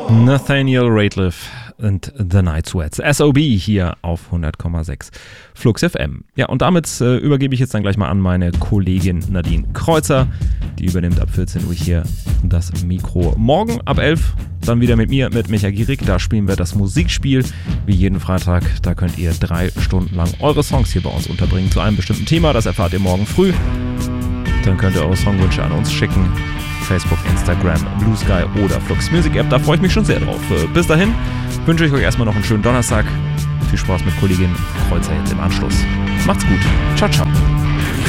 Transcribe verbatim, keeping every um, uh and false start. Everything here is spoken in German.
Nathaniel Rateliff und The Night Sweats. S O B hier auf hundert Komma sechs Flux F M. Ja, und damit äh, übergebe ich jetzt dann gleich mal an meine Kollegin Nadine Kreuzer. Die übernimmt ab vierzehn Uhr hier das Mikro. Morgen ab elf dann wieder mit mir, mit Micha Gierig. Da spielen wir das Musikspiel wie jeden Freitag. Da könnt ihr drei Stunden lang eure Songs hier bei uns unterbringen zu einem bestimmten Thema. Das erfahrt ihr morgen früh. Dann könnt ihr eure Songwünsche an uns schicken. Facebook, Instagram, Blue Sky oder Flux Music App. Da freue ich mich schon sehr drauf. Bis dahin wünsche ich euch erstmal noch einen schönen Donnerstag. Viel Spaß mit Kollegin Kreuzer jetzt im Anschluss. Macht's gut. Ciao, ciao.